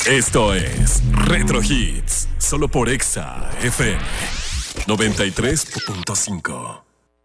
Esto es Retro Hits, solo por Exa FM 93.5.